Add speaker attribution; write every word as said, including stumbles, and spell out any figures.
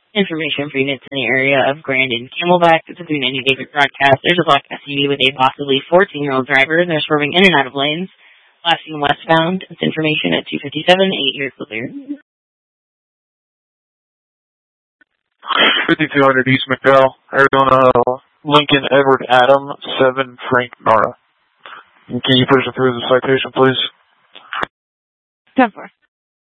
Speaker 1: Information for units in the area of Grand and Camelback. This is a ninety David broadcast. There's a black S U V with a possibly fourteen-year-old driver. They're swerving in and out of lanes. Lasting westbound. It's information at two fifty-seven, eight years clear.
Speaker 2: fifty-two hundred East McDowell, Arizona, Lincoln Edward Adam, seven Frank Nara. Can you push it through the citation, please?
Speaker 1: ten four.